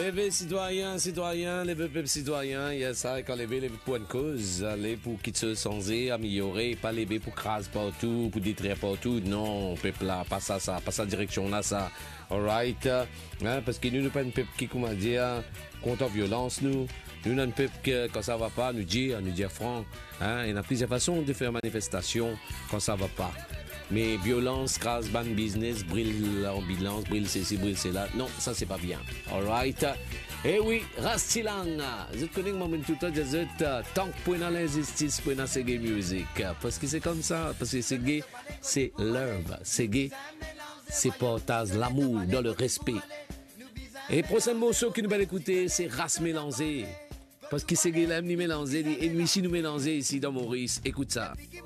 Lever citoyens, citoyens, lever peuple citoyen, il y a ça, quand lever pour une cause, aller pour quitter se changer, améliorer, pas lever pour craser partout, pour détruire partout, non, peuple là, pas ça, pas sa direction là, ça, alright, hein, parce que nous, nous pas un peuple qui, comment dire, contre la violence, nous sommes un peuple que, quand ça va pas, nous dire franc, hein, il y a plusieurs façons de faire manifestation quand ça va pas. Mais violence, crasse, ban business, brille l'ambulance, brille ceci, brille cela. Non, ça c'est pas bien. Alright. Eh oui, Rastilang. Je connais le moment tout le temps, je tant que pour l'injustice, pour la gay music. Parce que c'est comme ça, parce que c'est gay, c'est love. C'est gay, c'est partage l'amour, dans le respect. Et le prochain morceau que nous allons écouter, c'est Race mélangée. Parce que c'est gay, l'aime nous mélanger, et nous ici nous mélanger ici dans Maurice. Écoute ça.